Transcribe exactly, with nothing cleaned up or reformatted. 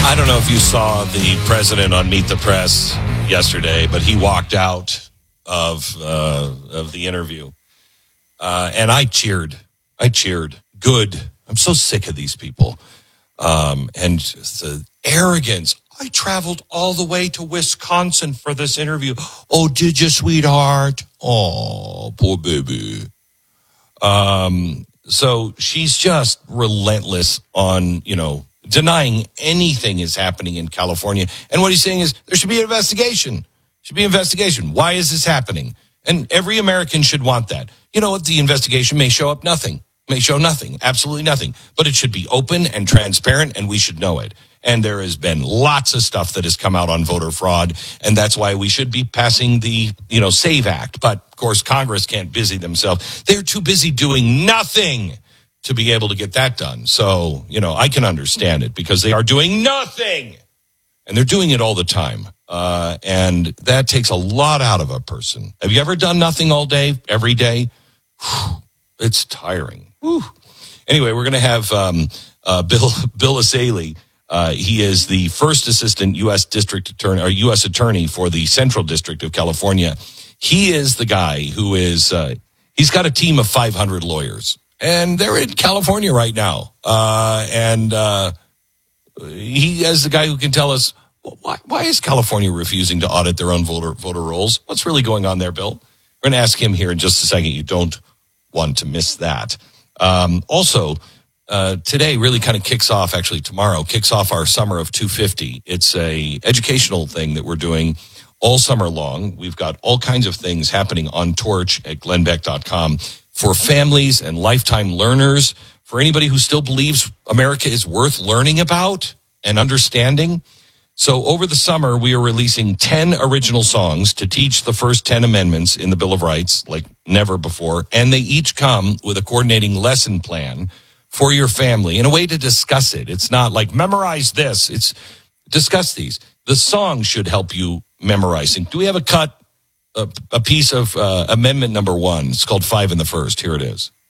I don't know if you saw the president on Meet the Press yesterday, but he walked out of uh, of the interview. Uh, and I cheered. I cheered. Good. I'm so sick of these people. Um, and just the arrogance. I traveled all the way to Wisconsin for this interview. Oh, did you, sweetheart? Oh, poor baby. Um, so she's just relentless on, you know, denying anything is happening in California. And what he's saying is there should be an investigation. Should be an investigation. Why is this happening? And every American should want that. You know what? The investigation may show up nothing. May show nothing. Absolutely nothing. But it should be open and transparent, and we should know it. And there has been lots of stuff that has come out on voter fraud, and that's why we should be passing the, you know, SAVE Act. But, of course, Congress can't busy themselves. They're too busy doing nothing to be able to get that done. So, you know, I can understand it because they are doing nothing. And they're doing it all the time. Uh, and that takes a lot out of a person. Have you ever done nothing all day, every day? Whew, it's tiring. Whew. Anyway, we're going to have um, uh, Bill Bill Essayli. Uh, he is the first assistant U S district attorney or U S attorney for the Central District of California. He is the guy who is, uh, he's got a team of five hundred lawyers. And they're in California right now. Uh, and uh, he is the guy who can tell us, why, why is California refusing to audit their own voter voter rolls? What's really going on there, Bill? We're going to ask him here in just a second. You don't want to miss that. Um, also, uh, today really kind of kicks off, actually tomorrow, kicks off our Summer of two fifty. It's a educational thing that we're doing all summer long. We've got all kinds of things happening on Torch at glenn beck dot com for families and lifetime learners, for anybody who still believes America is worth learning about and understanding. So over the summer, we are releasing ten original songs to teach the first ten amendments in the Bill of Rights like never before. And they each come with a coordinating lesson plan for your family in a way to discuss it. It's not like memorize this. It's discuss these. The song should help you memorizing. Do we have a cut, a, a piece of uh, amendment number one? It's called Five in the First. Here it is.